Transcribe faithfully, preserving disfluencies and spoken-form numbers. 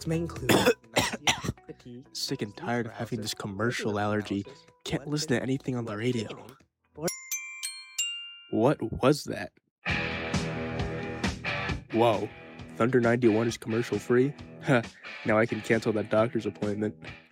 may include nausea, fatigue, Sick and sleep tired of having this paralysis, commercial liver allergy. abnormalities, Can't blood listen to thinning, anything on the blood radio. thickening, or What was that? Whoa. Thunder ninety-one is commercial free? Huh, now I can cancel that doctor's appointment.